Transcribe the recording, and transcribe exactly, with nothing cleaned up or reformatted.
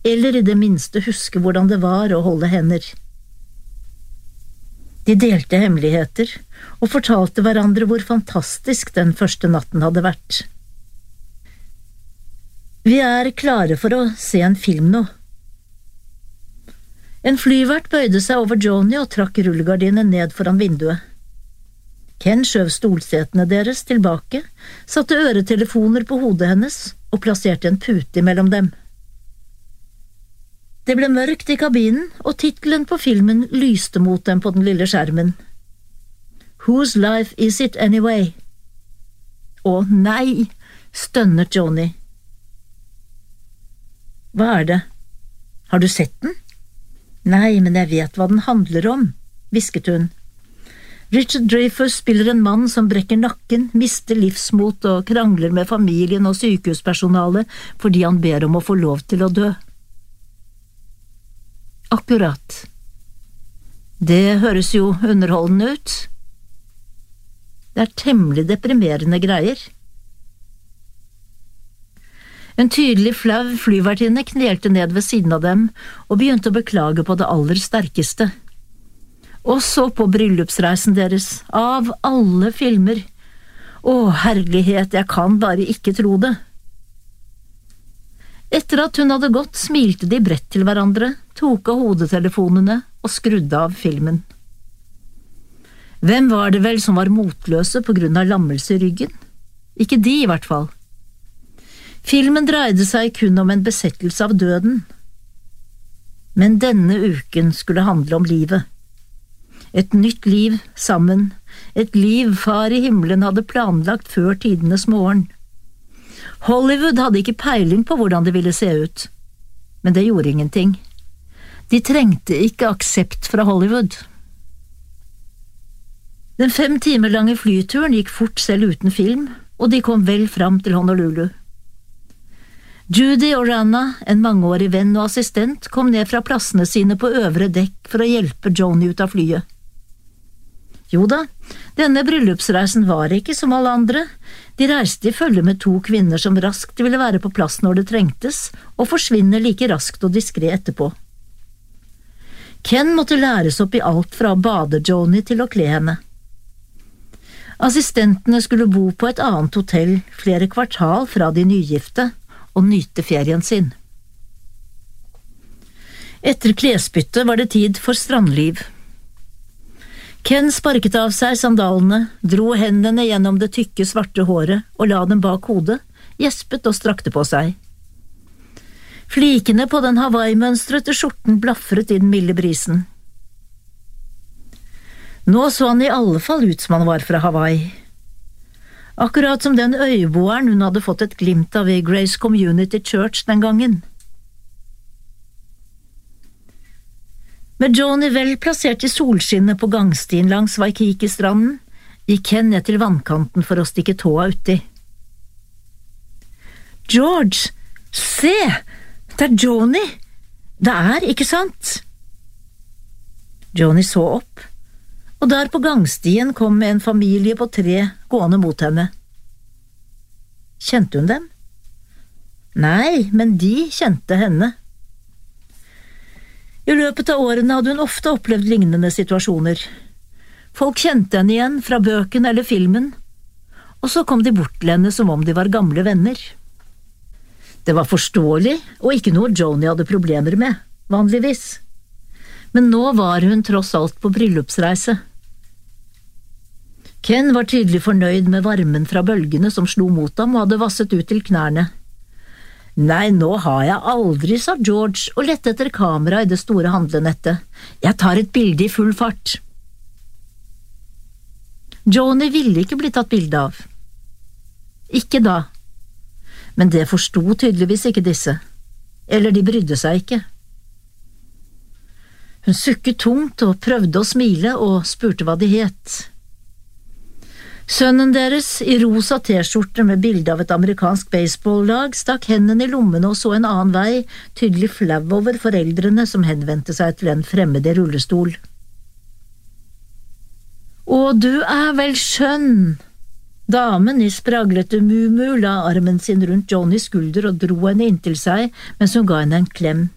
eller i det minste huske hvordan det var å holde hender. De delte hemmeligheter og fortalte hverandre hvor fantastisk den første natten hadde vært. Vi er klare for å se en film nå. En flyvert bøyde seg over Joni og trakk rullegardinen ned foran vinduet. Ken skjøv stolsetene deres tilbake, satte øretelefoner på hodet hennes og plasserte en pute mellom dem. Det ble mørkt i kabinen, og titelen på filmen lyste mot dem på den lille skjermen. Whose life is it anyway? Å nei, stønnet Joni. Hva er det? Har du sett den? Nei, men jeg vet hva den handler om, hvisket hun. Richard Dreyfuss spiller en mann som brekker nakken, mister livsmot og krangler med familien og sykehuspersonalet fordi han ber om å få lov til å dø. Akkurat. Det høres jo underholdende ut. Det er temmelig deprimerende greier. En tydelig flau flyvertinne knelte ned ved siden av dem og begynte å beklage på det aller sterkeste. Og så på bryllupsreisen deres, av alle filmer. Å, herlighet, jeg kan bare ikke tro det. Etter at hun hadde gått, smilte de bredt til hverandre, tok av hodetelefonene og skrudde av filmen. Hvem var det vel som var motløse på grunn av lammelse i ryggen? Ikke de i hvert fall. Filmen dreide seg kun om en besettelse av døden. Men denne uken skulle handle om livet. Et nytt liv sammen, et liv far i himmelen hadde planlagt før tidenes morgen. Hollywood hadde ikke peiling på hvordan det ville se ut, men det gjorde ingenting. De trengte ikke aksept fra Hollywood. Den fem timer lange flyturen gikk fort selv uten film, og de kom vel fram til Honolulu. Judy og Rana, en mangeårig venn og assistent, kom ned fra plassene sine på øvre dekk for å hjelpe Joni ut av flyet. Joda, denne bryllupsreisen var ikke som alle andre. De reiste i følge med to kvinner som raskt ville være på plass når det trengtes, og forsvinne like raskt og diskret etterpå. Ken måtte læres opp i alt fra å bade Joni til å kle henne. Assistentene skulle bo på et annet hotell flere kvartal fra de nygifte, og nyte ferien sin. Etter klesbyttet var det tid for strandliv. Ken sparket av seg sandalene, dro hendene gjennom det tykke svarte håret og la dem bak hodet, gjespet og strakte på seg. Flikene på den Hawaii-mønstrete skjorten blaffret i den milde brisen. Nå så han i alle fall ut som han var fra Hawaii. Akkurat som den øyboeren hun hadde fått et glimt av i Grace Community Church den gangen. Med Joni vel plassert i solskinnet på gangstien langs Waikiki-stranden, gikk Ken ned til vannkanten for å stikke tåa uti. George, se! Det er Joni! Det er, ikke sant? Joni så opp, og der på gangstien kom en familie på tre gående mot henne. Kjente hun dem? Nei, men de kjente henne. I løpet av årene hadde hun ofte opplevd lignende situasjoner. Folk kjente henne igjen fra bøken eller filmen, og så kom de bort til henne som om de var gamle venner. Det var forståelig, og ikke noe Joni hadde problemer med, vanligvis. Men nå var hun tross alt på bryllupsreise. Ken var tydelig fornøyd med varmen fra bølgene som slo mot ham og hadde vasset ut til knærne. Nei, nå har jeg aldri, sa George og lette etter kamera i det store handlenettet. Jeg tar et bilde i full fart. Joni ville ikke bli tatt bilde av. Ikke da. Men det forstod tydeligvis ikke disse. Eller de brydde seg ikke. Hun sukket tungt og prøvde å smile og spurte hva de het. Sønnen deres, i rosa t-skjorte med bilde av et amerikansk baseballlag, stakk hendene i lommene og så en annen vei, tydelig flau over foreldrene som henvendte seg til en fremmed i rullestol. Å, du er vel skjønn! Damen i spraglete mumu la armen sin rundt Jonis skulder og dro henne inntil seg mens hun ga henne en klem.